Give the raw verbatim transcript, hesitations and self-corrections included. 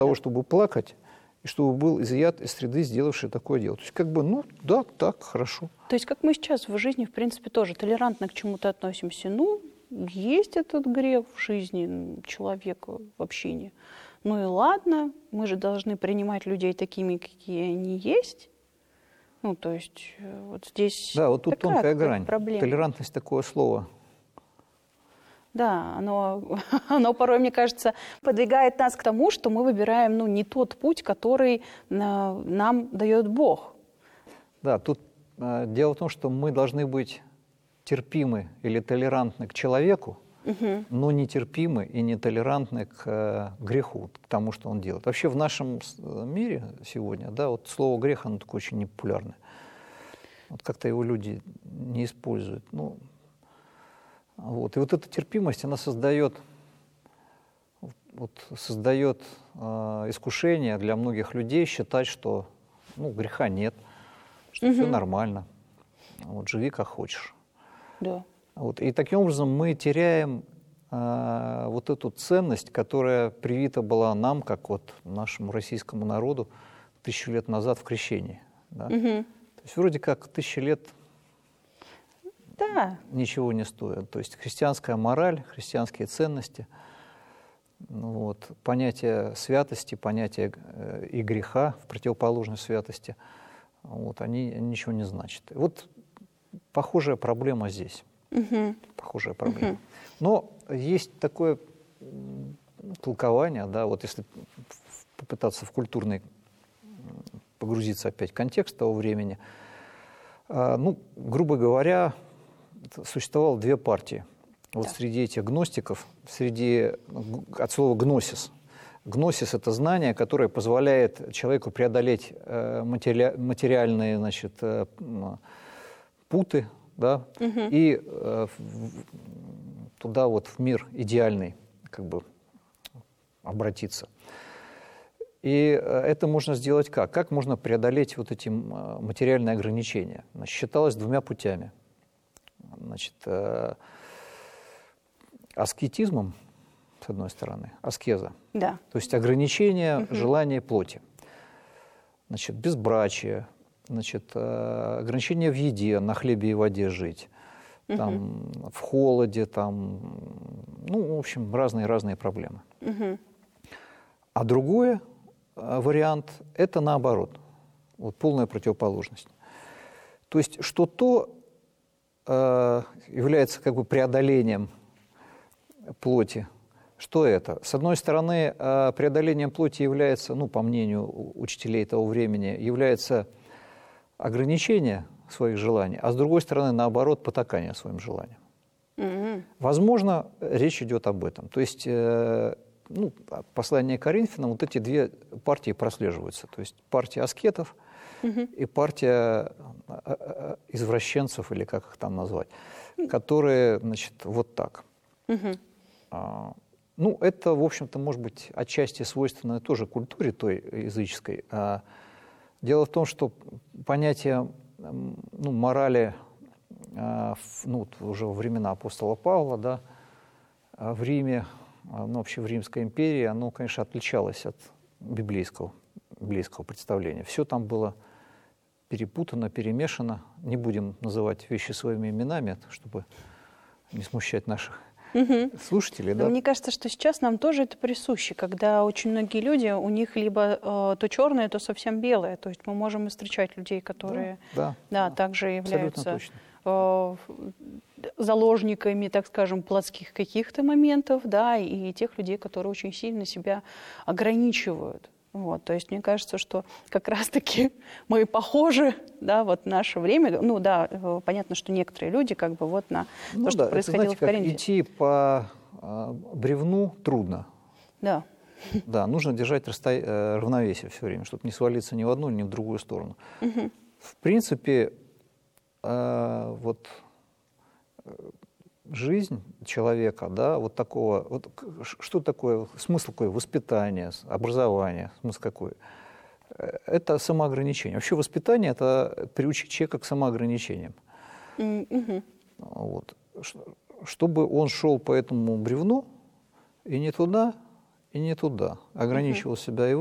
того, чтобы плакать, и чтобы был изъят из среды, сделавший такое дело. То есть, как бы, ну, да, так, хорошо. То есть, как мы сейчас в жизни, в принципе, тоже толерантно к чему-то относимся. Ну, есть этот грех в жизни человека, в общении. Ну и ладно, мы же должны принимать людей такими, какие они есть. Ну, то есть, вот здесь да, вот тут такая тонкая грань. Проблема. Толерантность — такое слово. Да, оно, оно порой, мне кажется, подвигает нас к тому, что мы выбираем, ну, не тот путь, который нам дает Бог. Да, тут э, дело в том, что мы должны быть терпимы или толерантны к человеку, угу. но не терпимы и не толерантны к э, греху, к тому, что он делает. Вообще в нашем мире сегодня, да, вот слово «грех», оно такое очень непопулярное. Вот как-то его люди не используют. Ну, вот. И вот эта терпимость, она создает, вот, создает э, искушение для многих людей считать, что, ну, греха нет, что угу. все нормально, вот, живи как хочешь. Да. Вот. И таким образом мы теряем э, вот эту ценность, которая привита была нам, как вот нашему российскому народу, тысячу лет назад в крещении. Да? Угу. То есть вроде как тысячи лет да. ничего не стоит. То есть христианская мораль, христианские ценности, вот, понятие святости, понятие э, и греха в противоположность святости, вот, они, они ничего не значат. Вот похожая проблема здесь. Угу. Похожая проблема. Угу. Но есть такое толкование, да, вот если попытаться в культурный погрузиться опять в контекст того времени, э, ну, грубо говоря, существовало две партии. Вот да. Среди этих гностиков, среди, от слова «гносис». Гносис — это знание, которое позволяет человеку преодолеть э, матери, материальные, значит, э, путы, да, угу. и э, в, туда вот в мир идеальный как бы обратиться. И это можно сделать как? Как можно преодолеть вот эти материальные ограничения? Значит, считалось двумя путями. Значит, э, аскетизмом, с одной стороны, аскеза, да. то есть ограничение угу. желания плоти, значит, безбрачие, значит, э, ограничение в еде, на хлебе и воде жить, угу. там, в холоде, там, ну, в общем, разные-разные проблемы. Угу. А другой э, вариант – это наоборот, вот полная противоположность. То есть, что то является как бы преодолением плоти. Что это? С одной стороны, преодолением плоти является, ну, по мнению учителей того времени, является ограничение своих желаний, а с другой стороны, наоборот, потакание своим желаниям. Mm-hmm. Возможно, речь идет об этом. То есть, ну, послание к Коринфянам, вот эти две партии прослеживаются. То есть партия аскетов угу. и партия извращенцев, или как их там назвать, которые, значит, вот так. Угу. А, ну, это, в общем-то, может быть, отчасти свойственно тоже культуре той языческой. А, дело в том, что понятие, ну, морали, а, в, ну, уже во времена апостола Павла, да, в Риме, ну, вообще в Римской империи, оно, конечно, отличалось от библейского, библейского представления. Все там было перепутано, перемешано. Не будем называть вещи своими именами, чтобы не смущать наших угу. слушателей. Да? Мне кажется, что сейчас нам тоже это присуще, когда очень многие люди, у них либо э, то черное, то совсем белое. То есть мы можем и встречать людей, которые да, да, да, также являются э, заложниками, так скажем, плотских каких-то моментов, да, и тех людей, которые очень сильно себя ограничивают. Вот, то есть мне кажется, что как раз-таки мы похожи, да, вот в наше время. Ну да, понятно, что некоторые люди как бы вот на ну, то, что да, происходило это, знаете, в Коринфе. Как идти по э, бревну трудно. Да. Да, нужно держать расто... равновесие все время, чтобы не свалиться ни в одну, ни в другую сторону. Угу. В принципе, э, вот жизнь человека, да, вот такого, вот что такое, смысл какой, воспитание, образование, смысл какой? Это самоограничение. Вообще воспитание – это приучить человека к самоограничениям. Mm-hmm. Вот. Чтобы он шел по этому бревну и не туда, и не туда. Ограничивал uh-huh. себя и